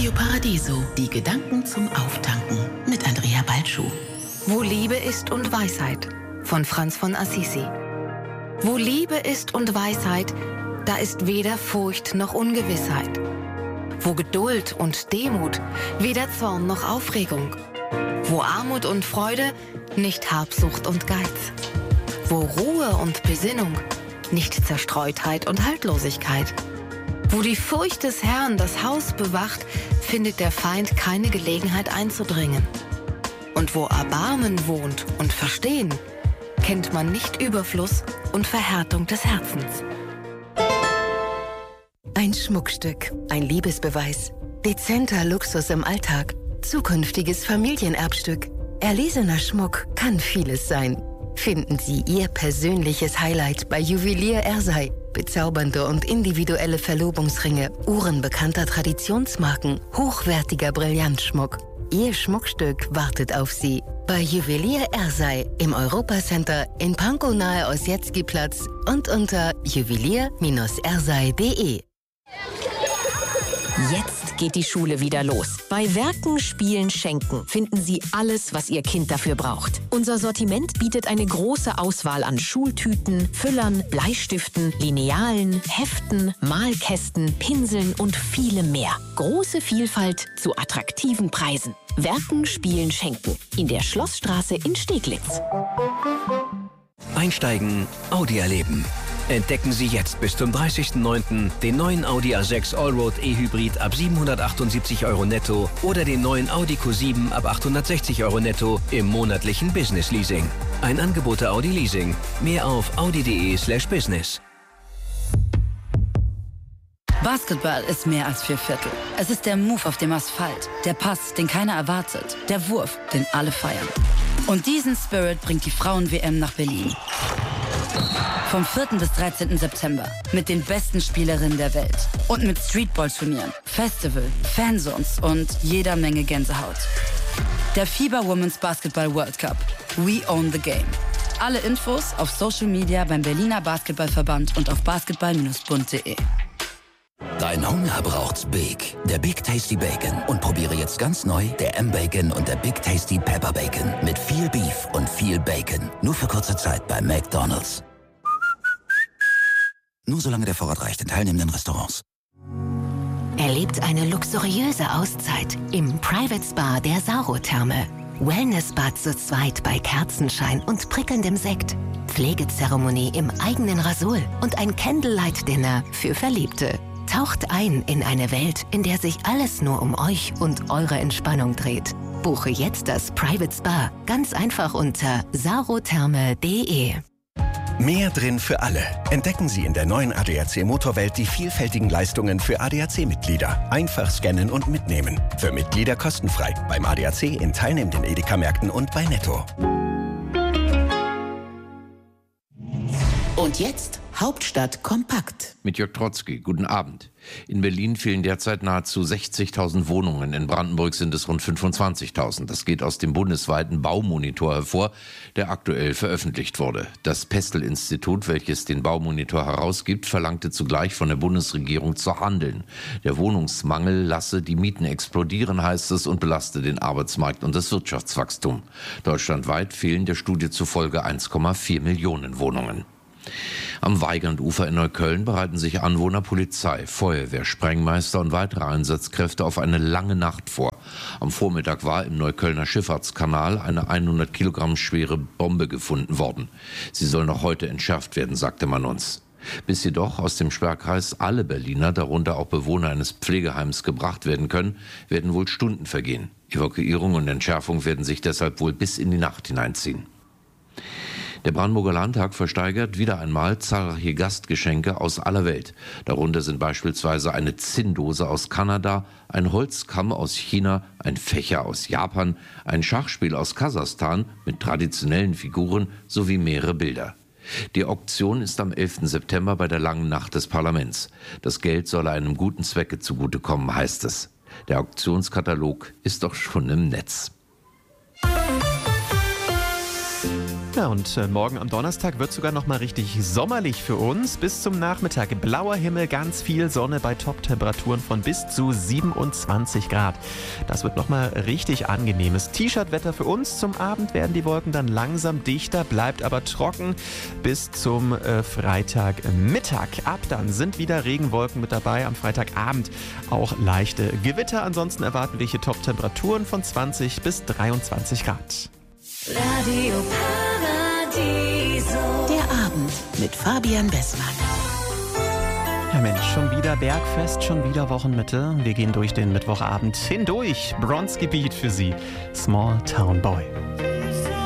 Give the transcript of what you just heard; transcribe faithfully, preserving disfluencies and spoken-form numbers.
Radio Paradiso, die Gedanken zum Auftanken mit Andrea Balschuh. Wo Liebe ist und Weisheit von Franz von Assisi. Wo Liebe ist und Weisheit, da ist weder Furcht noch Ungewissheit. Wo Geduld und Demut, weder Zorn noch Aufregung. Wo Armut und Freude, nicht Habsucht und Geiz. Wo Ruhe und Besinnung, nicht Zerstreutheit und Haltlosigkeit. Wo die Furcht des Herrn das Haus bewacht, findet der Feind keine Gelegenheit einzudringen. Und wo Erbarmen wohnt und Verstehen, kennt man nicht Überfluss und Verhärtung des Herzens. Ein Schmuckstück, ein Liebesbeweis, dezenter Luxus im Alltag, zukünftiges Familienerbstück. Erlesener Schmuck kann vieles sein. Finden Sie Ihr persönliches Highlight bei Juwelier Ersey. Bezaubernde und individuelle Verlobungsringe, Uhren bekannter Traditionsmarken, hochwertiger Brillantschmuck. Ihr Schmuckstück wartet auf Sie. Bei Juwelier Ersey im Europacenter in Pankow nahe Ossietzky-Platz und unter juwelier Bindestrich ersey punkt de. Jetzt geht die Schule wieder los. Bei Werken, Spielen, Schenken finden Sie alles, was Ihr Kind dafür braucht. Unser Sortiment bietet eine große Auswahl an Schultüten, Füllern, Bleistiften, Linealen, Heften, Malkästen, Pinseln und vielem mehr. Große Vielfalt zu attraktiven Preisen. Werken, Spielen, Schenken. In der Schlossstraße in Steglitz. Einsteigen, Audi erleben. Entdecken Sie jetzt bis zum dreißigsten neunten den neuen Audi A sechs Allroad E-Hybrid ab siebenhundertachtundsiebzig Euro netto oder den neuen Audi Q sieben ab achthundertsechzig Euro netto im monatlichen Business Leasing. Ein Angebot der Audi Leasing. Mehr auf audi punkt de slash business. Basketball ist mehr als vier Viertel. Es ist der Move auf dem Asphalt, der Pass, den keiner erwartet, der Wurf, den alle feiern. Und diesen Spirit bringt die Frauen-W M nach Berlin. Vom vierten bis dreizehnten September mit den besten Spielerinnen der Welt und mit Streetball-Turnieren, Festival, Fanzones und jeder Menge Gänsehaut. Der FIBA Women's Basketball World Cup. We own the game. Alle Infos auf Social Media beim Berliner Basketballverband und auf basketball Bindestrich bund punkt de. Dein Hunger braucht's Big. Der Big Tasty Bacon. Und probiere jetzt ganz neu der M-Bacon und der Big Tasty Pepper Bacon. Mit viel Beef und viel Bacon. Nur für kurze Zeit bei McDonald's. Nur solange der Vorrat reicht in teilnehmenden Restaurants. Erlebt eine luxuriöse Auszeit im Private Spa der Sauro-Therme. Wellness-Bad zu zweit bei Kerzenschein und prickelndem Sekt. Pflegezeremonie im eigenen Rasol und ein Candlelight-Dinner für Verliebte. Taucht ein in eine Welt, in der sich alles nur um euch und eure Entspannung dreht. Buche jetzt das Private Spa ganz einfach unter sarotherme punkt de. Mehr drin für alle. Entdecken Sie in der neuen A D A C Motorwelt die vielfältigen Leistungen für A D A C-Mitglieder. Einfach scannen und mitnehmen. Für Mitglieder kostenfrei. Beim A D A C in teilnehmenden Edeka-Märkten und bei Netto. Und jetzt Hauptstadt kompakt. Mit Jörg Trotzki, guten Abend. In Berlin fehlen derzeit nahezu sechzigtausend Wohnungen. In Brandenburg sind es rund fünfundzwanzigtausend. Das geht aus dem bundesweiten Baumonitor hervor, der aktuell veröffentlicht wurde. Das Pestel-Institut, welches den Baumonitor herausgibt, verlangte zugleich von der Bundesregierung zu handeln. Der Wohnungsmangel lasse die Mieten explodieren, heißt es, und belaste den Arbeitsmarkt und das Wirtschaftswachstum. Deutschlandweit fehlen der Studie zufolge eins Komma vier Millionen Wohnungen. Am Weigand-Ufer in Neukölln bereiten sich Anwohner, Polizei, Feuerwehr, Sprengmeister und weitere Einsatzkräfte auf eine lange Nacht vor. Am Vormittag war im Neuköllner Schifffahrtskanal eine hundert Kilogramm schwere Bombe gefunden worden. Sie soll noch heute entschärft werden, sagte man uns. Bis jedoch aus dem Sperrkreis alle Berliner, darunter auch Bewohner eines Pflegeheims, gebracht werden können, werden wohl Stunden vergehen. Evakuierung und Entschärfung werden sich deshalb wohl bis in die Nacht hineinziehen. Der Brandenburger Landtag versteigert wieder einmal zahlreiche Gastgeschenke aus aller Welt. Darunter sind beispielsweise eine Zinndose aus Kanada, ein Holzkamm aus China, ein Fächer aus Japan, ein Schachspiel aus Kasachstan mit traditionellen Figuren sowie mehrere Bilder. Die Auktion ist am elften September bei der Langen Nacht des Parlaments. Das Geld solle einem guten Zwecke zugutekommen, heißt es. Der Auktionskatalog ist doch schon im Netz. Ja, und äh, morgen am Donnerstag wird sogar noch mal richtig sommerlich für uns. Bis zum Nachmittag blauer Himmel, ganz viel Sonne bei Top-Temperaturen von bis zu siebenundzwanzig Grad. Das wird noch mal richtig angenehmes T-Shirt-Wetter für uns. Zum Abend werden die Wolken dann langsam dichter, bleibt aber trocken bis zum äh, Freitagmittag. Ab dann sind wieder Regenwolken mit dabei. Am Freitagabend auch leichte Gewitter. Ansonsten erwarten wir hier Top-Temperaturen von zwanzig bis dreiundzwanzig Grad. Radio Paradiso. Der Abend mit Fabian Bessmann. Ja Mensch, schon wieder Bergfest, schon wieder Wochenmitte. Wir gehen durch den Mittwochabend hindurch. Bronzegebiet für Sie. Small Town Boy.